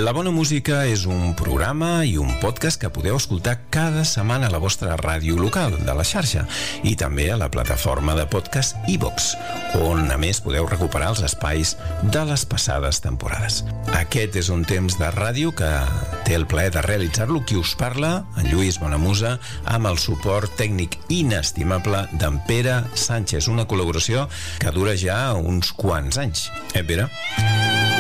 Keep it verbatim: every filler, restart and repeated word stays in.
La Bona Música és un programa i un podcast que podeu escoltar cada setmana a la vostra ràdio local de la xarxa i també a la plataforma de podcast iVox, on a més podeu recuperar els espais de les passades temporades. Aquest és un temps de ràdio que té el plaer de realitzar-lo qui us parla, en Lluís Bonamusa, amb el suport tècnic inestimable d'en Pere Sánchez, una col·laboració que dura ja uns quants anys. Eh, Pere?